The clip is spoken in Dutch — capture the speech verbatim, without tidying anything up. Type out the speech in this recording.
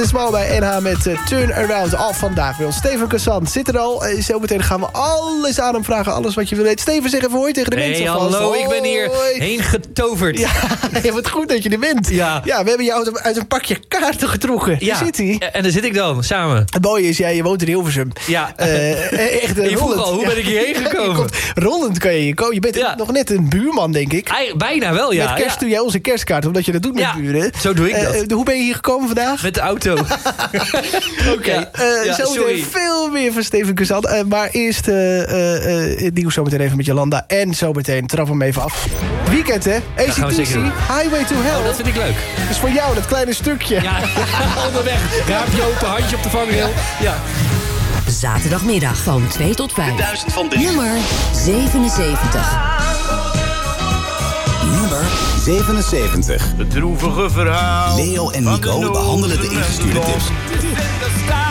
Smal bij N H met uh, Turn Around. Al vandaag wil Steven Kazan zit er al. Uh, zometeen gaan we alles aan hem vragen. Alles wat je wil weten. Steven, zeg even hoi tegen de hey, mensen. Hey, hallo, hoi. Ik ben hier heen getoverd. Ja, wat goed dat je er bent. Ja. ja, we hebben jou uit, uit een pakje kaarten getrokken. Ja. Daar zit hij. En daar zit ik dan, samen. Het mooie is, ja, je woont in Hilversum. Ja. Uh, echt, uh, je vroeg al, hoe ben ik hierheen gekomen? Komt, rollend kan je hier komen. Je bent ja. nog net een buurman, denk ik. Eigen, bijna wel, ja. Met kerst ja. doe jij onze kerstkaart, omdat je dat doet met ja, buren. Zo doe ik dat. Uh, hoe ben je hier gekomen vandaag? Met de auto. Oké, okay. ja. uh, ja, zo meteen veel meer van Steven Kazan. Uh, maar eerst uh, uh, uh, het nieuws zo meteen even met Jolanda. En zo meteen, trap hem even af. Weekend, hè? A C D C, Highway to Hell. Oh, dat vind ik leuk. Dat is voor jou, dat kleine stukje. Ja, onderweg. Raampje open, handje op de vangrail. Ja. Zaterdagmiddag van twee tot vijf. duizend van de Nummer zevenenzeventig. Nummer zevenenzeventig. Het droevige verhaal. Leo en Nico behandelen de ingestuurde tips.